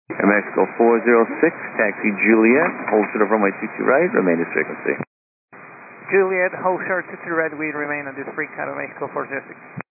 Mexico 406, taxi Juliet, hold short of runway 22 right, remain this frequency. Juliet, hold short 22 right, we remain on this frequency, Mexico 406.